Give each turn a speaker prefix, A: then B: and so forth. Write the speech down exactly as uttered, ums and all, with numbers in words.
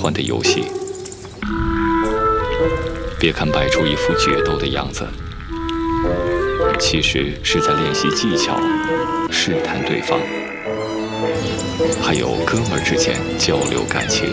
A: 欢的游戏。别看摆出一副决斗的样子，其实是在练习技巧，试探对方，还有哥们儿之间交流感情。